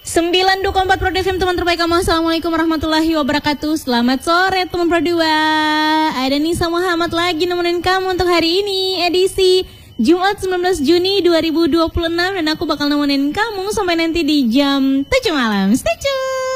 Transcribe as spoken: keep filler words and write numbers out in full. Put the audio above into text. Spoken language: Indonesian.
sembilan dua koma empat Pro F M, teman terbaik kamu. Assalamualaikum warahmatullahi wabarakatuh. Selamat sore teman Pro dua. Ada Nisa Muhammad lagi nemenin kamu untuk hari ini, edisi Jumat sembilan belas Juni dua ribu dua puluh enam. Dan aku bakal nemenin kamu sampai nanti di jam tujuh malam. Stay tune.